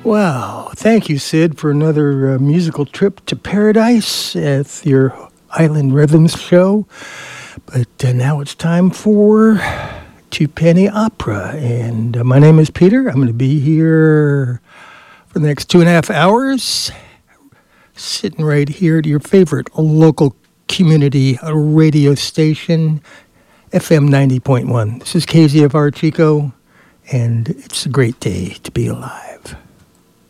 Wow. Thank you, Sid, for another musical trip to paradise at your Island Rhythms show. But now it's time for Two Penny Opera. And my name is Peter. I'm going to be here for the next 2.5 hours, sitting right here at your favorite local community radio station, FM 90.1. This is KZFR Chico, and it's a great day to be alive.